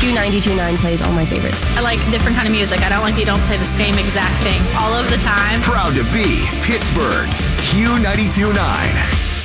Q92.9 plays all my favorites. I like different kind of music. I don't like you don't play the same exact thing all of the time. Proud to be Pittsburgh's Q92.9.